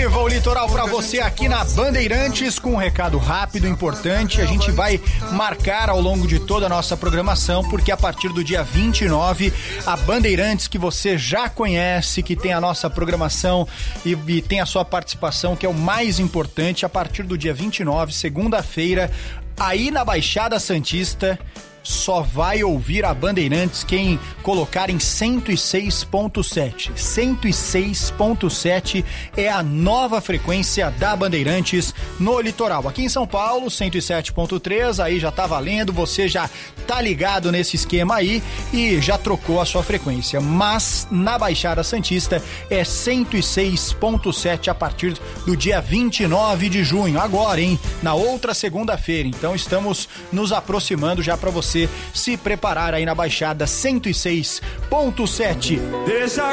Ativa o Litoral pra você aqui na Bandeirantes com um recado rápido, importante. A gente vai marcar ao longo de toda a nossa programação, porque a partir do dia 29, a Bandeirantes que você já conhece, que tem a nossa programação e tem a sua participação, que é o mais importante, a partir do dia 29, segunda-feira, aí na Baixada Santista, só vai ouvir a Bandeirantes quem colocar em 106.7. 106.7 é a nova frequência da Bandeirantes no litoral. Aqui em São Paulo, 107.3, aí já tá valendo, você já tá ligado nesse esquema aí e já trocou a sua frequência. Mas na Baixada Santista é 106.7 a partir do dia 29 de junho. Agora, hein? Na outra segunda-feira. Então estamos nos aproximando já para você se preparar aí na Baixada 106.7.